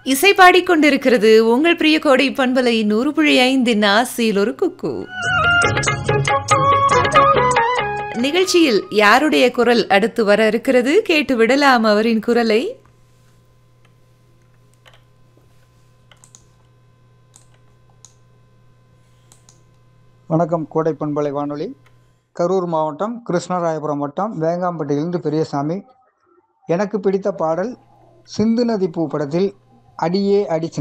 இசை பாடிக்கொண்டிருக்கிறது உங்கள் பிரிய கோடை பண்பலை 100.5 ஆசையில் ஒரு குக்கு. நிகழ்ச்சியில் யாருடைய குரல் அடுத்து வர இருக்கிறது? கேட்டு விடலாம் அவரின் குரலை. வணக்கம். கோடை பண்பலை வானொலி, கரூர் மாவட்டம் கிருஷ்ணராயபுரம் வட்டம் வேங்காம்பட்டியிலிருந்து பெரியசாமி. எனக்கு பிடித்த பாடல் சிந்து நதி பூ படத்தில் அடியே அடி